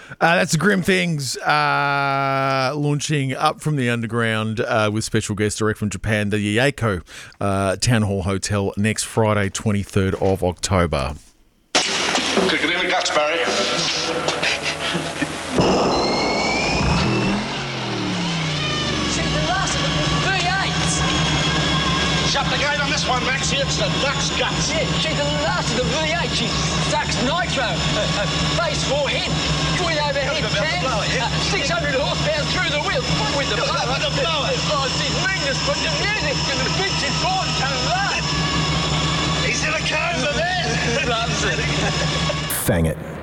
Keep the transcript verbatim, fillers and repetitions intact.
Uh, that's the Grim Things uh, launching up from the underground uh, with special guest direct from Japan, the Yaeko uh, Town Hall Hotel next Friday, twenty-third of October. Good evening, Guts, Barry. Shut the gate on this one, Maxie. It's the Duck's Guts. Yeah, she's the last of the V eight. She's Duck's Nitro. Uh, uh, base four head. Twin overhead cam. Uh, six hundred horsepower through the wheel. With the blower. With the blower. Oh, she's meanness, but the music and the bitch is born to run. He's in a coma, man. Loves it. Fang it.